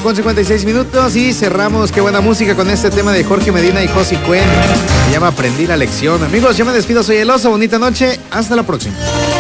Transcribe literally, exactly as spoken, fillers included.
con cincuenta y seis minutos y cerramos, qué buena música con este tema de Jorge Medina y Josie Cuen. Se llama Aprendí la lección. Amigos, yo me despido, soy El Oso, bonita noche, hasta la próxima.